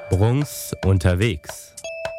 Brunks unterwegs.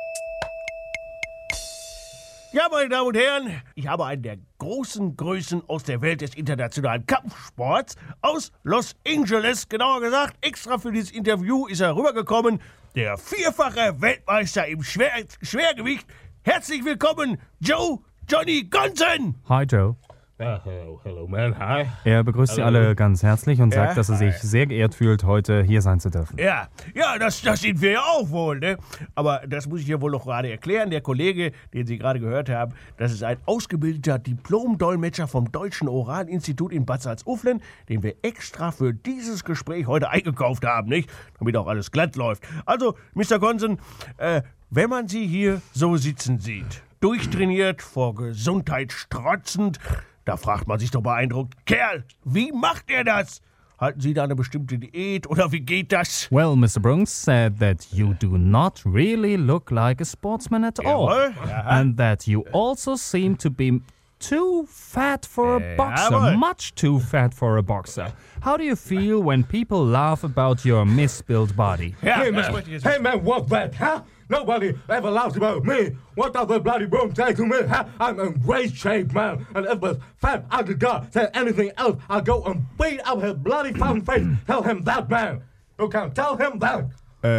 Ja, meine Damen und Herren, ich habe einen der großen Größen aus der Welt des internationalen Kampfsports aus Los Angeles, genauer gesagt, extra für dieses Interview ist er rübergekommen, der vierfache Weltmeister im Schwergewicht. Herzlich willkommen, Johnny Gonson! Hi, Joe. Hello, man. Hi. Er begrüßt Sie alle ganz herzlich und sagt, dass er sich sehr geehrt fühlt, heute hier sein zu dürfen. Ja, das sind wir ja auch wohl, ne? Aber das muss ich ja wohl noch gerade erklären. Der Kollege, den Sie gerade gehört haben, das ist ein ausgebildeter Diplom-Dolmetscher vom Deutschen Oralinstitut in Bad Salzuflen, den wir extra für dieses Gespräch heute eingekauft haben, nicht? Damit auch alles glatt läuft. Also, Mr. Gonson, wenn man Sie hier so sitzen sieht, durchtrainiert, vor Gesundheit strotzend, da fragt man sich doch beeindruckt, Kerl, wie macht er das? Halten Sie da eine bestimmte Diät oder wie geht das? Well, Mr. Brunks said that you do not really look like a sportsman at all. Jawohl. Ja. And that you also seem to be too fat for a boxer, Jawohl. much too fat for a boxer. How do you feel when people laugh about your misbuilt body? Ja, Hey das man, wollte ich jetzt hey man, what's that, huh? Nobody ever laughs about me. What does the bloody broom say to me, huh? I'm in great shape, man. And if this fat ugly guy said anything else, I'll go and beat up his bloody fucking face. Tell him that, man. You can tell him that.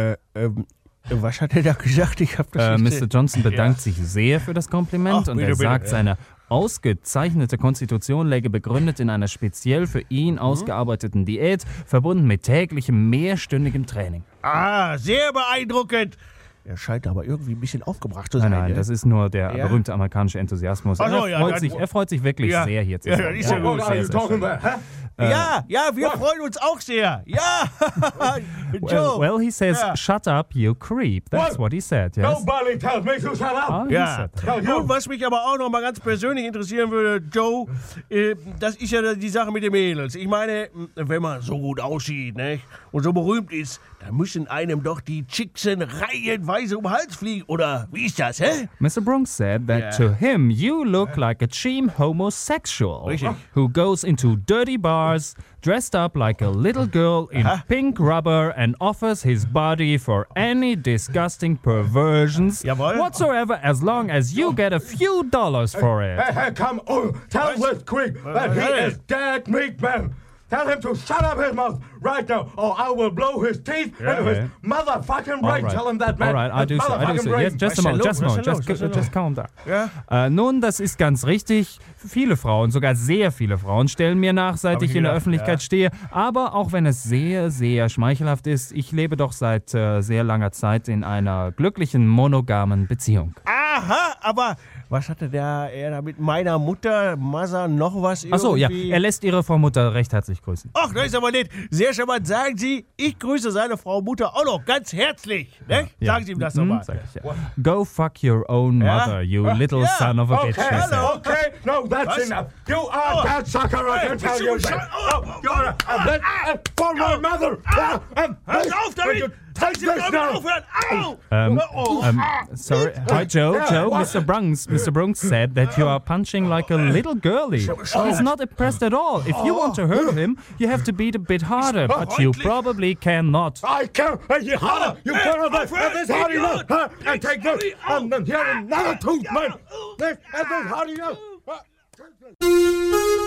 Was hat er da gesagt? Ich hab das nicht... Mr. Johnson bedankt sich sehr für das Kompliment Ach, und bitte, er sagt, bitte, seine ausgezeichnete Konstitution läge begründet in einer speziell für ihn ausgearbeiteten Diät, verbunden mit täglichem mehrstündigem Training. Sehr beeindruckend. Er scheint aber irgendwie ein bisschen aufgebracht zu sein. Nein, ne? das ist nur der Ja? berühmte amerikanische Enthusiasmus. Ach so, ja, Er freut sich wirklich Ja. sehr, hier zu Ja, sein. das ist ja gut. What are you talking about, huh? Ja, wir freuen uns auch sehr. Ja, Joe. Well, he says, Ja. shut up, you creep. That's what he said, yes? Nobody tells me to shut up. Ah, he Ja, said that. nun, was mich aber auch noch mal ganz persönlich interessieren würde, Joe, das ist ja die Sache mit den Mädels. Ich meine, wenn man so gut aussieht, ne, und so berühmt ist, dann müssen einem doch die Chicksen reihenweise um den Hals fliegen, oder wie ist das, hä? Mr. Brunks said that Yeah. to him you look like a cheap homosexual Richtig. who goes into dirty bars, dressed up like a little girl in pink rubber and offers his body for any disgusting perversions Jawohl. whatsoever as long as you get a few dollars for it. Hey, come on. Tell this creep that he hey. is dead meat, man. Tell him to shut up his mouth right now, or I will blow his teeth into his motherfucking brain. Tell him that, man. All right, I do His so. motherfucking Yes, brain. just a Was ist denn moment, los? just calm down. Ja? Nun, das ist ganz richtig. Viele Frauen, sogar sehr viele Frauen, stellen mir nach, seit Hab ich ich in der gedacht, Öffentlichkeit stehe. Aber auch wenn es sehr, sehr schmeichelhaft ist, ich lebe doch seit sehr langer Zeit in einer glücklichen, monogamen Beziehung. Aha, aber was hatte er da mit meiner Mutter, Mother, noch was irgendwie? Achso, ja, er lässt ihre Frau Mutter recht herzlich grüßen. Ach, das ist aber nett. Sehr charmant. Sagen Sie, ich grüße seine Frau Mutter auch noch ganz herzlich. Ne? Ja. Sagen Sie ihm das nochmal. Sag ich, ja. Go fuck your own mother, you little Ja. son of a Okay, bitch. he said. hello, okay. No, that's Was? enough. You are that sucker, I Hey, can tell bist du you bescheuert? that. You're for my mother. Hör auf damit! Sagen Sie damit aufhören! Au! Sorry. Hi, Joe. Mr. Brunks said that you are punching like a little girlie. He's not impressed at all. If you want to hurt him, you have to beat a bit harder, but you probably cannot. I can't. You harder. You can't have this hard enough. Huh? And take this. And then here another tooth, man. This hard enough.